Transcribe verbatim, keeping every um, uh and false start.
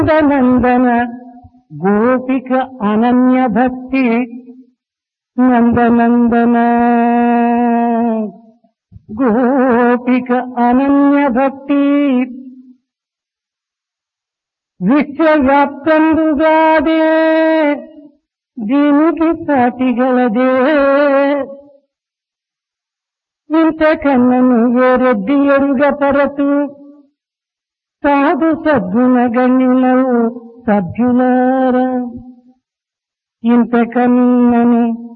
నందన గోపిక అనన్య భక్తి నందనందన గోపిక అనన్య భక్తి విశ్వవ్యాప్తంబుగాదే దీనికి సాటిగలదే ఇంతకన్నను వేరెడ్డి ఎరుగపరతు సాధు సద్గుణ గణ్యులవు సభ్యులారా ఇంతకన్నను